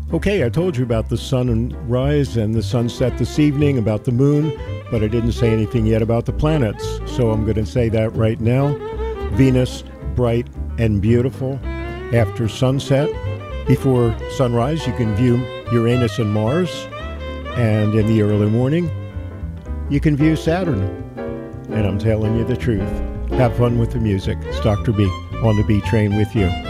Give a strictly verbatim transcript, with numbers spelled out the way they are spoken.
Okay, I told you about the sunrise and the sunset this evening, about the moon, but I didn't say anything yet about the planets. So I'm going to say that right now. Venus, bright and beautiful. After sunset, before sunrise, you can view Uranus and Mars. And in the early morning, you can view Saturn. And I'm telling you the truth. Have fun with the music. It's Doctor B on the B Train with you.